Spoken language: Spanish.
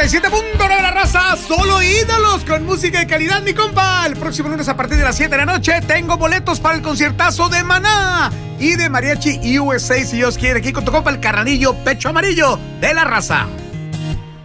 97.9 de la raza, solo ídolos con música de calidad, mi compa. El próximo lunes a partir de las 7 de la noche tengo boletos para el conciertazo de Maná y de Mariachi USA, si Dios quiere, aquí con tu compa el carnalillo Pecho Amarillo de la raza.